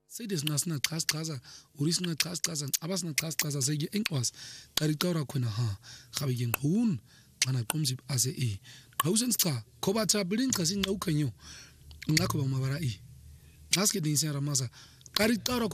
Saydes nasna chaza urisna chaza abasna chaza sege enkwas qaricawra khona ha khabe ngkhun mana qomzi ase e qawusen cha khobatha bilin qasi ngawkhanyo ngakho bamabara e ngaske dinse ramasa qaricawra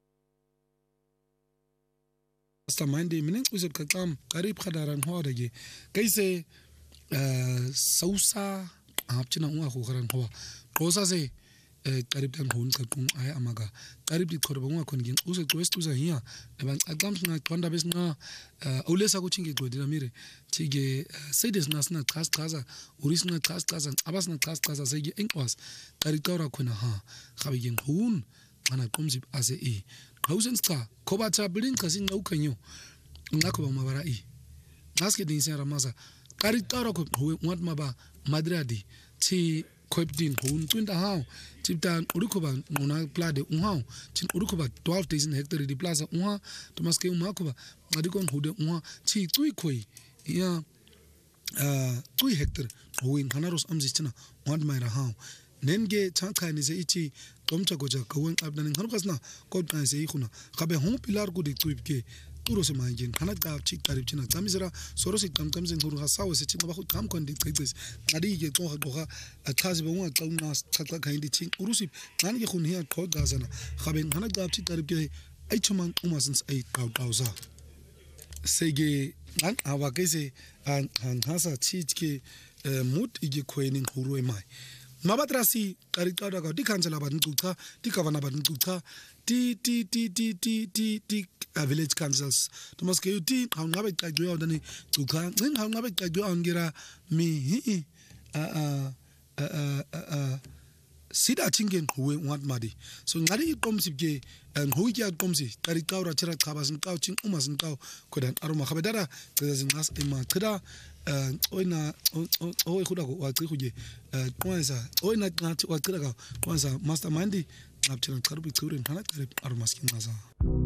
Mastermind minen uzet kaqam qarib khadaran hoda ge kaise sausa apchina unga kho kharan kho qosa se qarib tan khon qaqum ay amaga qarib di khorba unga khon gen uzet quest uza hiya eban aqam sna qonda besna ulesa ko chinge godira mire chige saydes nasna chaza urisna chaza abasna chaza sege enkwas qaricawra khona ha khabe gen khun mana qomzi ase e qawusen cha khobatha bilin qasi ngawkhanyo ngakho bamabara e ngaske dinse ramasa qaricawra ko wat maba madradi chi khoipdin khun twinta haw chiptan urukhoba ngona plade unhaw chin urukhoba 12 days in hectare di plaza unha tomaske umakhoba adikon hude unha chi tui khoi ya tui hectare hoin hanaros amzichina wat maira haw nenge chankha se ichi tomcha goja kawon abdan hanukasna ko se ikhuna khabe hon pilar ko de tuipke turo se mangin khana ka chi qarib china tsamizera sorosi kamkam zen huru hasawo se chima ba khu kam kon de qeqes ngadi ge tsoha doha athazi ba wa qawna chakla khayndi chi urusi ngan ge khun hiya thod gazana khabe khana ka chi qarib ke ai chuman umasins ai qawza sege ngan awa kese an hasa chi ke mut ige khoening huru emai mabatrasi qaricawra ka di kansela ba ntutha di governor ba ntutha ti village councils tomaske uti ngabe qaqwe awdani tutha ngin ngabe qaqwe angira mi hi sida chingen huwe wat madi so ngari iqomsi ke nghoyi aqomsi qaricawra chira chabasin qawchin umasin qaw kodan aroma khabedara qezazin ngas ema qida oyna oy khuda ko waqi khuje qonza oyna ngathi waqira ka qonza mastermind ngapchina qarbi tsiurin thana qarib armaskin ngaza